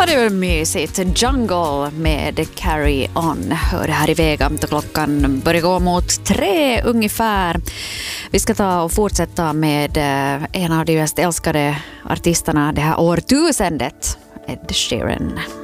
det är väl mysigt. Jungle med Carry On. Hör det här i vägen då klockan börjar gå mot 3 ungefär. Vi ska ta och fortsätta med en av de mest älskade artisterna det här årtusendet, Ed Sheeran.